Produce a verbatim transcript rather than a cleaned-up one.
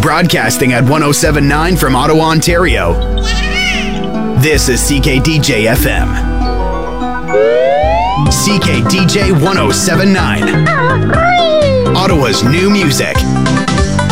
Broadcasting at one oh seven point nine from Ottawa, Ontario. This is C K D J F M. C K D J one oh seven point nine. Ottawa's new music.